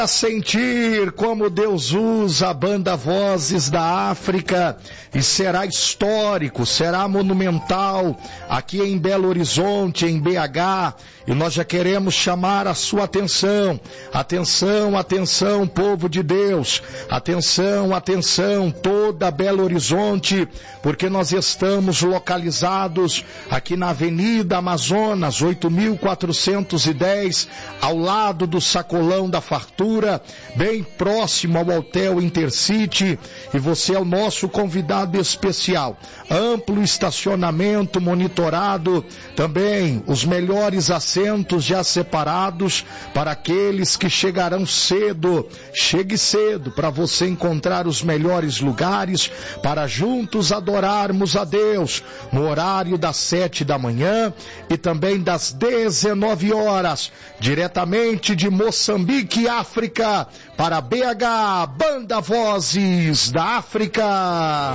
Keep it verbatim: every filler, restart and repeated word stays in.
A sentir como Deus usa a banda Vozes da África, e será histórico, será monumental aqui em Belo Horizonte, em B H, e nós já queremos chamar a sua atenção. Atenção, atenção, povo de Deus, atenção, atenção, toda Belo Horizonte, porque nós estamos localizados aqui na Avenida Amazonas, oito mil quatrocentos e dez, ao lado do Sacolão da Fartura, bem próximo ao Hotel Intercity, e você é o nosso convidado especial. Amplo estacionamento monitorado, também os melhores assentos já separados para aqueles que chegarão cedo. Chegue cedo para você encontrar os melhores lugares para juntos adorarmos a Deus no horário das sete da manhã e também das dezenove horas, diretamente de Moçambique, África, para B H, Banda Vozes da África.